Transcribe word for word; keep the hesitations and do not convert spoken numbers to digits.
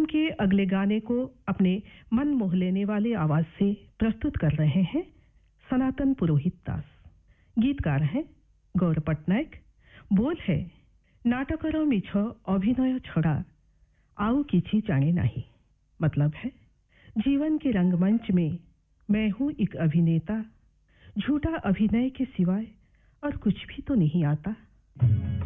के अगले गाने को अपने मन मोह लेने वाले आवाज से प्रस्तुत कर रहे हैं सनातन पुरोहित दास। गीतकार हैं गौर पटनायक। बोल है नाटकर मिछ अभिनय छड़ा आउ किछि जाने नहीं। मतलब है जीवन के रंगमंच में मैं हूं एक अभिनेता, झूठा अभिनय के सिवाय और कुछ भी तो नहीं आता।